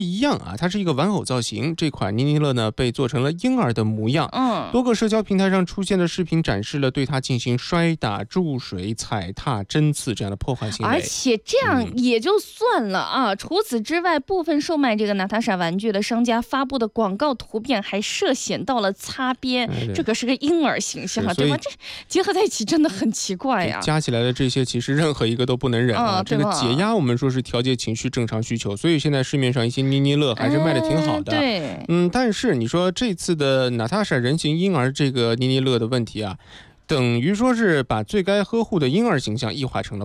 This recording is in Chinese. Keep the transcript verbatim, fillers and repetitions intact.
一样啊，它是一个玩偶造型。这款妮妮乐呢被做成了婴儿的模样。 嗯， 多个社交平台上出现的视频展示了对它进行摔打、注水、踩踏、针刺这样的破坏行为。 而且这样也就算了啊，嗯、除此之外，部分售卖这个娜塔莎玩具的商家发布的广告图片还涉嫌到了擦边， 哎、 这个是个婴儿形象啊，对吧？这结合在一起真的很奇怪呀、啊。 加起来的这些，其实任何一个都不能忍啊。 啊这个解压，我们说是调节情绪正常需求，所以现在市面上一些妮妮乐还是卖的挺好的。 嗯、对， 嗯，但是你说这次的娜塔莎人形婴儿这个妮妮乐的问题啊，等于说是把最该呵护的婴儿形象异化成了